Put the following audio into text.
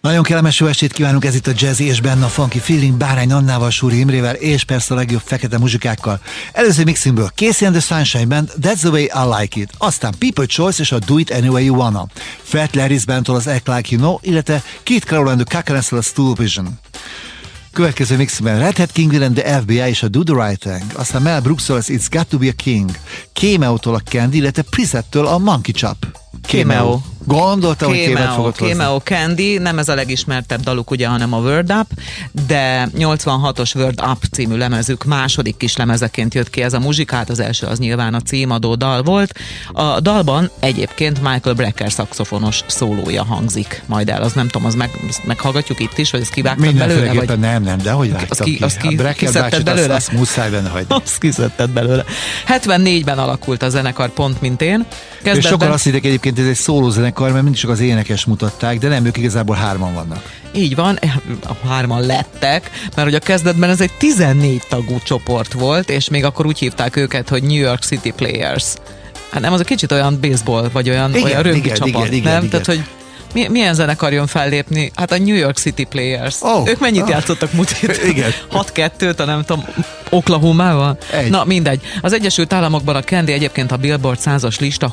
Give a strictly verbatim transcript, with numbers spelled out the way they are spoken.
Nagyon kellemes jó estét kívánunk, ez itt a Jazzy és benne a Funky Feeling, Bárány Annával, Súri Imrével és persze a legjobb fekete muzsikákkal. Előző mixünkből Casey and the Sunshine Band, That's the Way I Like It, aztán People Choice és a Do It Any Way You Wanna, Fat Larry's Bandtól az Act Like You Know, illetve Keith Carroll and the Cacarecel a Stool Vision. Következő mixben Red Hat King Will and the ef bé i és a Do the Right Thing, aztán Mel Brooks-tól az It's Got to Be a King, Cameo-tól a Candy, illetve Priset-től a Monkey Chop. Cameo. Gondoltam, hogy Cameo fogod hozni. Cameo Candy, nem ez a legismertebb daluk ugye, hanem a Word Up, de nyolcvanhatos Word Up című lemezük második kis lemezeként jött ki ez a muzsikát, az első az nyilván a címadó dal volt. A dalban egyébként Michael Brecker szaxofonos szólója hangzik majd el, az nem tudom, az meg, meghallgatjuk itt is, vagy ezt kivágtad belőle? Vagy... Nem, nem, de hogy vágtam az ki? ki? Az ki, a kiszedted belőle? Azt, azt muszáj benne hagyni. Azt kiszedted belőle. hetvennégyben alakult a zenekar, pont mint én. Kezdetben... És sokan azt hitték egyébként, ez egy szólózenekar, mert mindig csak az énekes mutatták, de nem, ők igazából hárman vannak. Így van, hárman lettek, mert hogy a kezdetben ez egy tizennégy tagú csoport volt, és még akkor úgy hívták őket, hogy New York City Players. Hát nem, az egy kicsit olyan baseball, vagy olyan, igen, olyan rögbi igen, csapat, igen, igen, nem? igen. Tehát, hogy mi, milyen zenekar jön fellépni? Hát a New York City Players. Oh, ők mennyit oh. játszottak mutit? Igen. hat kettőt, a nem tudom, Oklahomával? Egy. Na mindegy. Az Egyesült Államokban a Candy egyébként a Billboard százas lista